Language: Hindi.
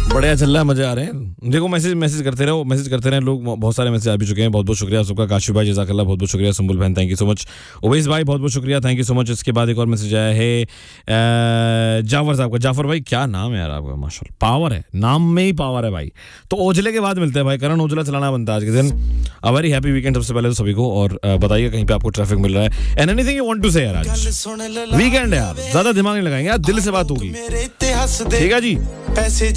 बढ़िया चल रहा है, मजे आ रहे हैं। देखो मैसेज करते रहे लोग, बहुत सारे मैसेज आ भी चुके हैं। बहुत बहुत शुक्रिया सबका। काशिफ भाई जज़ाकल्लाह, बहुत बहुत शुक्रिया। सुंबुल बहन thank you so much. Uwais भाई बहुत बहुत शुक्रिया, थैंक यू सो मच। इसके बाद एक और मैसेज आया है जाफर साहब का। जाफर भाई क्या नाम है यार आपका, माशाल्लाह, पावर है, नाम में ही पावर है भाई। तो ओजले के बाद मिलते हैं भाई, करण ओजला चलाना बनता है आज के दिन। अ वेरी हैप्पी वीकेंड सबसे पहले तो सभी को, और बताइए कहीं पे आपको ट्रैफिक मिल रहा है। And anything you want to से यार, आज वीकेंड है यार, ज्यादा दिमाग नहीं लगाएंगे यार, दिल से बात होगी, ठीक है जी।